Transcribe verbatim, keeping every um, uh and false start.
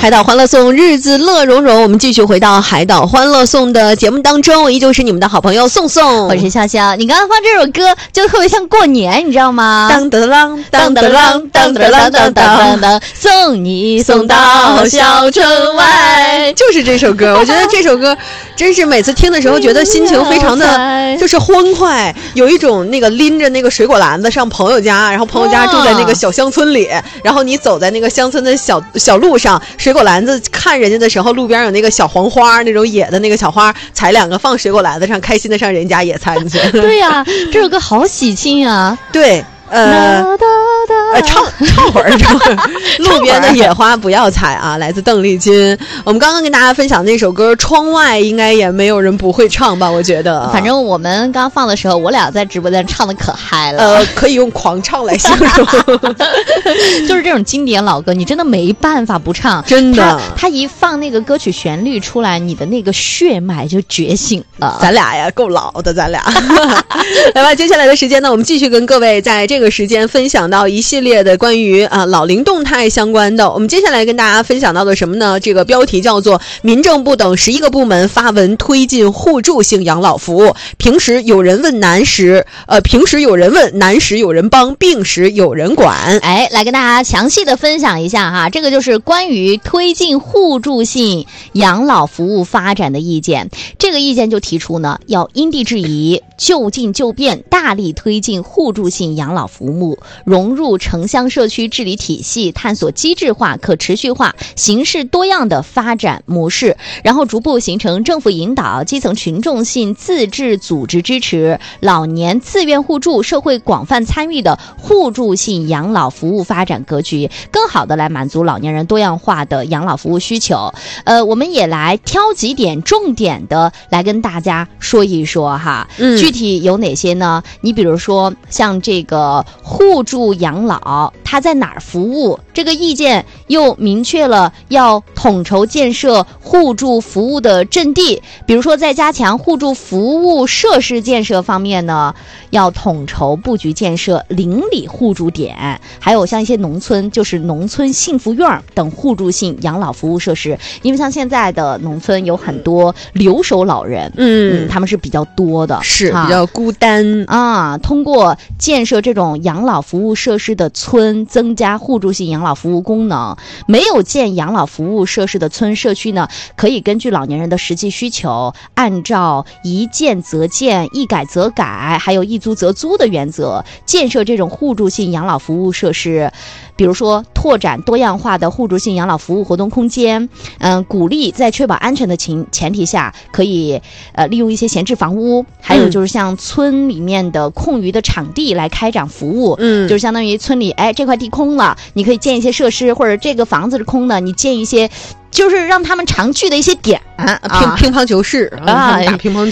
海岛欢乐颂，日子乐融融。我们继续回到海岛欢乐颂的节目当中，我依旧是你们的好朋友宋宋， 我是潇潇。你刚刚放这首歌就特别像过年，你知道吗？ 当当当当当当当当当当当， 送你送到小城外， 就是这首歌。我觉得这首歌真是每次听的时候，觉得心情非常的就是欢快，有一种那个拎着那个水果篮子上朋友家，然后朋友家住在那个小乡村里，然后你走在那个乡村的小小路上，水果篮子看人家的时候，路边有那个小黄花，那种野的那个小花，采两个放水果篮子上，开心的上人家野餐去。 对呀、啊，这首歌好喜庆啊！ 对。呃，呃，唱唱会儿，唱会儿。路边的野花不要采啊，来自邓丽君。我们刚刚跟大家分享那首歌《窗外》，应该也没有人不会唱吧？我觉得， 反正我们刚放的时候，我俩在直播间唱的可嗨了。 呃，可以用狂唱来形容， 就是这种经典老歌，你真的没办法不唱。 真的， 他, 他一放那个歌曲旋律出来，你的那个血脉就觉醒了。 咱俩呀，够老的，咱俩。来吧，接下来的时间呢，我们继续跟各位在这个时间分享到一系列的关于啊老龄动态相关的。我们接下来跟大家分享到的什么呢？这个标题叫做民政部等十一个部门发文推进互助性养老服务，平时有人问难时呃平时有人问，难时有人帮，病时有人管。 哎，来跟大家详细的分享一下哈，这个就是关于推进互助性养老服务发展的意见。这个意见就提出呢，要因地制宜，就近就变，大力推进互助性养老服务，融入城乡社区治理体系，探索机制化、可持续化、形式多样的发展模式，然后逐步形成政府引导、基层群众性自治组织支持、老年自愿互助、社会广泛参与的互助性养老服务发展格局，更好的来满足老年人多样化的养老服务需求。呃，我们也来挑几点重点的来跟大家说一说哈。嗯，具体有哪些呢？你比如说像这个互助养老，它在哪儿服务？这个意见又明确了要统筹建设互助服务的阵地，比如说在加强互助服务设施建设方面呢，要统筹布局建设邻里互助点，还有像一些农村，就是农村幸福院等互助性养老服务设施。因为像现在的农村有很多留守老人，嗯，嗯他们是比较多的， 是比较孤单啊。通过建设这种养老服务设施的村，增加互助性养老服务功能。没有建养老服务设施的村社区呢，可以根据老年人的实际需求，按照一建则建、一改则改，还有一租则租的原则，建设这种互助性养老服务设施。比如说拓展多样化的互助性养老服务活动空间，嗯，鼓励在确保安全的前前提下，可以呃利用一些闲置房屋，还有就是像村里面的空余的场地来开展服务，嗯，就是相当于村里哎这块地空了，你可以建一些设施，或者这个房子是空的，你建一些。就是让他们常去的一些点啊，乒乒乓球室啊，打乒乓